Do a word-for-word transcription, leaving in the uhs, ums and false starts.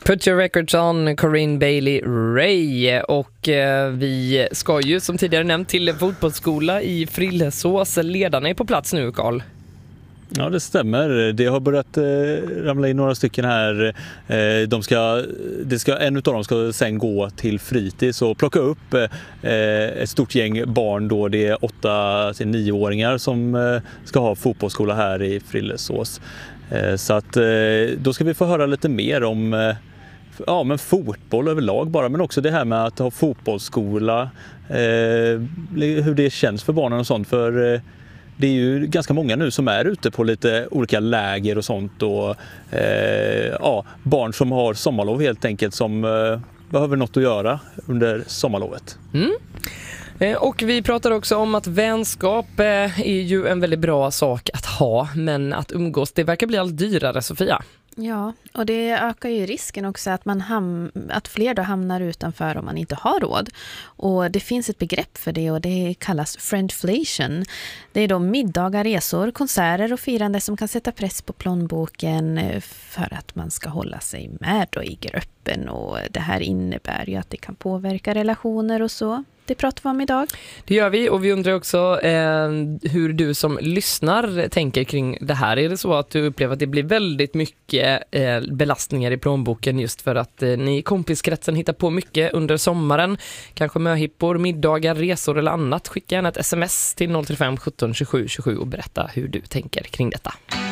Put your records on, Corinne Bailey Rae. Och eh, vi ska ju som tidigare nämnt till fotbollsskola i Frillesås. Ledarna är på plats nu, Carl. Ja, det stämmer. Det har börjat eh, ramla in några stycken här. Eh, de ska, det ska, en av dem ska sen gå till fritids och plocka upp eh, ett stort gäng barn. Då. Det är åtta till nioåringar som eh, ska ha fotbollsskola här i Frillesås. Eh, så att, eh, då ska vi få höra lite mer om eh, ja, men fotboll överlag bara, men också det här med att ha fotbollsskola, eh, hur det känns för barnen och sånt. För eh, det är ju ganska många nu som är ute på lite olika läger och sånt. Och, eh, ja, barn som har sommarlov helt enkelt, som eh, behöver något att göra under sommarlovet. Mm. Eh, och vi pratar också om att vänskap eh, är ju en väldigt bra sak att ha, men att umgås, det verkar bli allt dyrare, Sofia. Ja, och det ökar ju risken också att, man ham- att fler då hamnar utanför om man inte har råd. Och det finns ett begrepp för det och det kallas friendflation. Det är då middagar, resor, konserter och firande som kan sätta press på plånboken för att man ska hålla sig med då i gruppen. Och det här innebär ju att det kan påverka relationer och så. Det pratar vi om idag. Det gör vi, och vi undrar också eh, hur du som lyssnar tänker kring det här. Är det så att du upplever att det blir väldigt mycket eh, belastningar i plånboken just för att eh, ni i kompiskretsen hittar på mycket under sommaren? Kanske möhippor, middagar, resor eller annat. Skicka gärna ett sms till noll tre fem sjutton tjugosju tjugosju och berätta hur du tänker kring detta.